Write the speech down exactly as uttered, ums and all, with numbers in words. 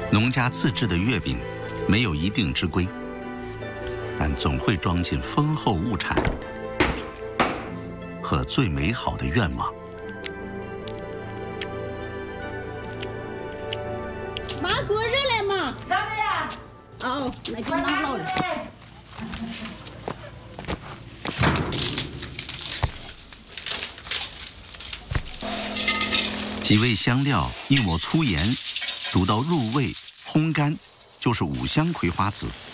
农家自制的月饼没有一定之规，但总会装进丰厚物产和最美好的愿望。 妈，锅热了吗？ 热了呀。 哦，那就拿老了。 几味香料，一抹粗盐，煮到入味，烘干，就是五香葵花籽。